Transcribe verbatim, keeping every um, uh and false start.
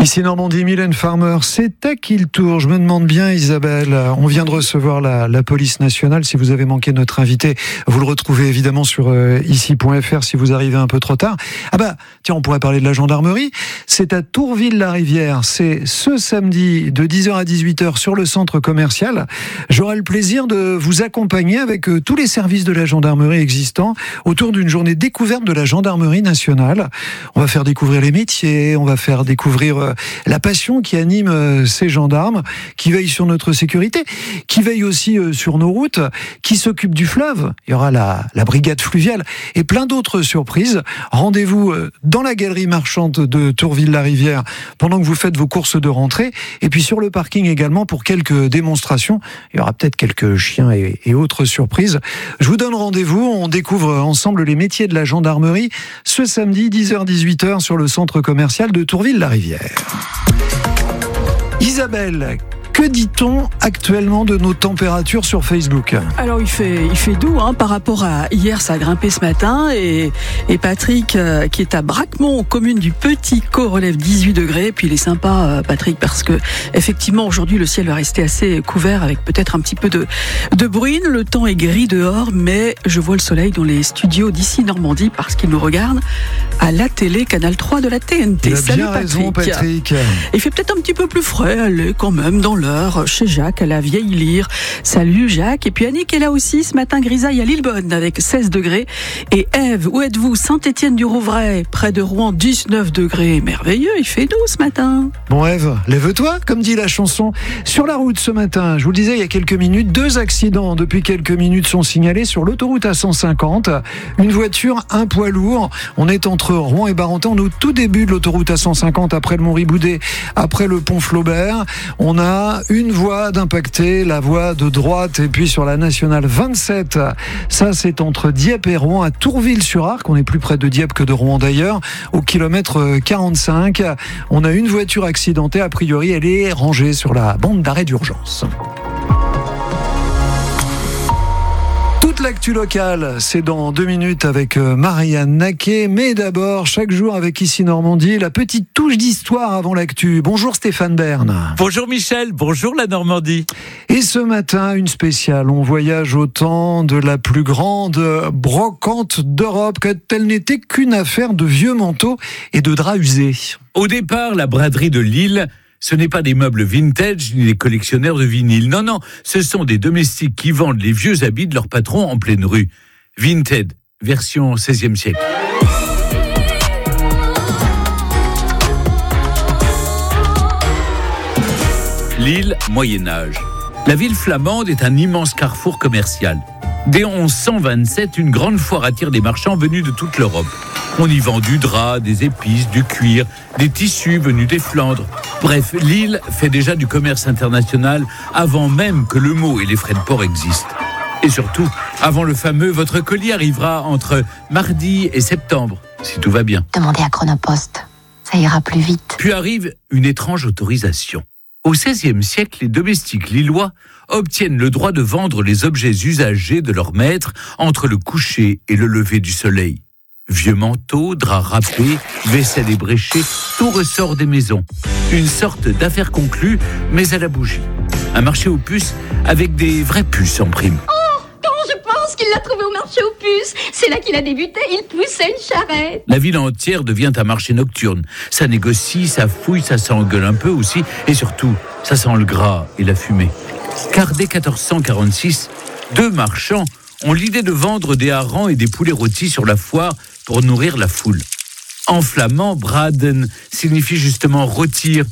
Ici Normandie, Mylène Farmer, c'est à qui le tour? Je me demande bien, Isabelle, on vient de recevoir la, la police nationale. Si vous avez manqué notre invité, vous le retrouvez évidemment sur euh, ici point f r si vous arrivez un peu trop tard. Ah bah, tiens, on pourrait parler de la gendarmerie. C'est à Tourville-la-Rivière, c'est ce samedi de dix heures à dix-huit heures sur le centre commercial. J'aurai le plaisir de vous accompagner avec euh, tous les services de la gendarmerie existants autour d'une journée découverte de la gendarmerie nationale. On va faire découvrir les métiers, on va faire découvrir euh, la passion qui anime euh, ces gendarmes, qui veillent sur notre sécurité, qui veillent aussi euh, sur nos routes, qui s'occupent du fleuve. Il y aura la, la brigade fluviale et plein d'autres surprises. Rendez-vous euh, dans la galerie marchande de Tourville-la-Rivière pendant que vous faites vos courses de rentrée. Et puis sur le parking également pour quelques démonstrations. Il y aura peut-être quelques chiens et, et autres surprises. Je vous donne rendez-vous. On découvre ensemble les métiers de la gendarmerie ce samedi dix heures à dix-huit heures sur le centre commercial de Tourville-la-Rivière. Isabelle, que dit-on actuellement de nos températures sur Facebook? Alors il fait, il fait doux hein, par rapport à hier, ça a grimpé ce matin et, et Patrick euh, qui est à Braquemont, commune du Petit Caux, relève dix-huit degrés. Et puis il est sympa euh, Patrick parce que effectivement aujourd'hui le ciel va rester assez couvert avec peut-être un petit peu de, de bruine. Le temps est gris dehors mais je vois le soleil dans les studios d'ici Normandie parce qu'il nous regarde à la télé Canal trois de la T N T. Il a Salut bien Patrick. raison, Patrick. Il fait peut-être un petit peu plus frais, allez quand même dans l'heure chez Jacques à la Vieille Lyre. Salut Jacques. Et puis Annick est là aussi ce matin, grisaille à Lillebonne avec seize degrés. Et Ève, où êtes-vous? Saint-Étienne-du-Rouvray, près de Rouen, dix-neuf degrés. Merveilleux, il fait doux ce matin. Bon Ève, lève-toi, comme dit la chanson. Sur la route ce matin, je vous le disais il y a quelques minutes, deux accidents depuis quelques minutes sont signalés sur l'autoroute A cent cinquante. Une voiture, un poids lourd. On est entre Rouen et Barentin, on est au tout début de l'autoroute A cent cinquante, après le Mont-Riboudet, après le pont Flaubert. On a une voie d'impacté, la voie de droite, et puis sur la nationale vingt-sept, ça c'est entre Dieppe et Rouen, à Tourville-sur-Arc. On est plus près de Dieppe que de Rouen d'ailleurs, au kilomètre quarante-cinq. On a une voiture accidentée, a priori elle est rangée sur la bande d'arrêt d'urgence. Toute l'actu locale, c'est dans deux minutes avec Marianne Naquet. Mais d'abord, chaque jour avec Ici Normandie, la petite touche d'histoire avant l'actu. Bonjour Stéphane Bern. Bonjour Michel, bonjour la Normandie. Et ce matin, une spéciale. On voyage au temps de la plus grande brocante d'Europe, quand elle n'était qu'une affaire de vieux manteaux et de draps usés. Au départ, la braderie de Lille, ce n'est pas des meubles vintage ni des collectionneurs de vinyle. Non, non, ce sont des domestiques qui vendent les vieux habits de leurs patrons en pleine rue. Vinted, version seizième siècle. Lille, Moyen-Âge. La ville flamande est un immense carrefour commercial. Dès onze cent vingt-sept, une grande foire attire des marchands venus de toute l'Europe. On y vend du drap, des épices, du cuir, des tissus venus des Flandres. Bref, Lille fait déjà du commerce international avant même que le mot et les frais de port existent. Et surtout, avant le fameux « votre colis arrivera entre mardi et septembre », si tout va bien. Demandez à Chronopost, ça ira plus vite. Puis arrive une étrange autorisation. Au seizième siècle, les domestiques lillois obtiennent le droit de vendre les objets usagés de leur maître entre le coucher et le lever du soleil. Vieux manteaux, draps râpés, vaisselle ébréchée, tout ressort des maisons. Une sorte d'affaire conclue, mais à la bougie. Un marché aux puces avec des vraies puces en prime. Oh, comment je pense qu'il l'a trouvé au marché aux puces. C'est là qu'il a débuté, il poussait une charrette. La ville entière devient un marché nocturne. Ça négocie, ça fouille, ça s'engueule un peu aussi. Et surtout, ça sent le gras et la fumée. Car dès quatorze cent quarante-six, deux marchands ont l'idée de vendre des harengs et des poulets rôtis sur la foire pour nourrir la foule. En flamand, braden signifie justement rôtir.